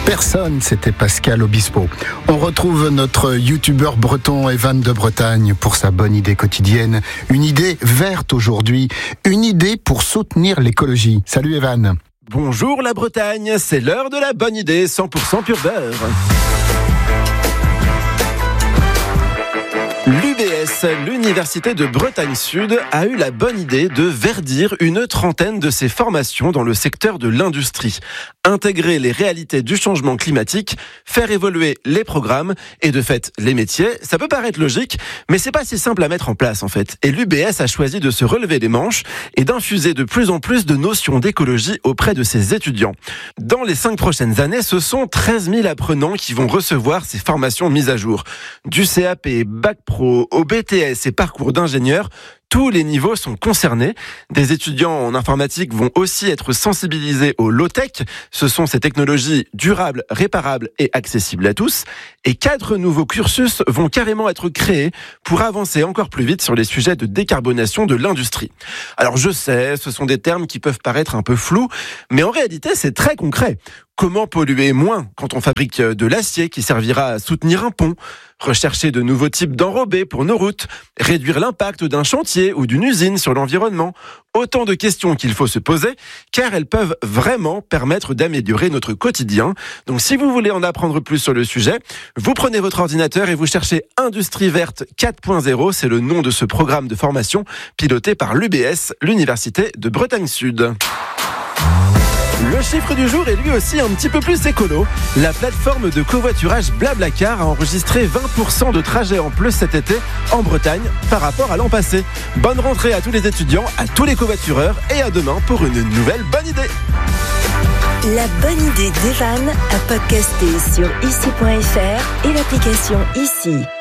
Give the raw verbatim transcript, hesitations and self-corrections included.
Personne, c'était Pascal Obispo. On retrouve notre youtubeur breton Evan de Bretagne pour sa bonne idée quotidienne. Une idée verte aujourd'hui, une idée pour soutenir l'écologie. Salut Evan. Bonjour la Bretagne, c'est l'heure de la bonne idée cent pour cent pur beurre. L'U B S, l'Université de Bretagne Sud, a eu la bonne idée de verdir une trentaine de ses formations dans le secteur de l'industrie. Intégrer les réalités du changement climatique, faire évoluer les programmes et de fait les métiers, ça peut paraître logique, mais c'est pas si simple à mettre en place en fait. Et l'U B S a choisi de se relever les manches et d'infuser de plus en plus de notions d'écologie auprès de ses étudiants. Dans les cinq prochaines années, ce sont treize mille apprenants qui vont recevoir ces formations mises à jour. Du C A P, Bac Pro, au B T S et parcours d'ingénieur, tous les niveaux sont concernés. Des étudiants en informatique vont aussi être sensibilisés au low-tech. Ce sont ces technologies durables, réparables et accessibles à tous. Et quatre nouveaux cursus vont carrément être créés pour avancer encore plus vite sur les sujets de décarbonation de l'industrie. Alors je sais, ce sont des termes qui peuvent paraître un peu flous, mais en réalité c'est très concret. Comment polluer moins quand on fabrique de l'acier qui servira à soutenir un pont ? Rechercher de nouveaux types d'enrobés pour nos routes, réduire l'impact d'un chantier ou d'une usine sur l'environnement. Autant de questions qu'il faut se poser, car elles peuvent vraiment permettre d'améliorer notre quotidien. Donc si vous voulez en apprendre plus sur le sujet, vous prenez votre ordinateur et vous cherchez Industrie Verte quatre point zéro, c'est le nom de ce programme de formation piloté par l'U B S, l'Université de Bretagne Sud. Le chiffre du jour est lui aussi un petit peu plus écolo. La plateforme de covoiturage Blablacar a enregistré vingt pour cent de trajets en plus cet été en Bretagne par rapport à l'an passé. Bonne rentrée à tous les étudiants, à tous les covoitureurs et à demain pour une nouvelle bonne idée. La bonne idée d'Evan à podcaster sur ici point f r et l'application Ici.